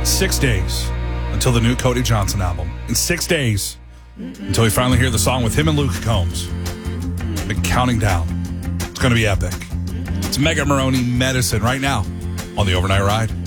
6 days until the new Cody Johnson album. In 6 days until we finally hear the song with him and Luke Combs. I've been counting down. It's going to be epic. It's Mega Maroney Medicine right now on the Overnight Ride.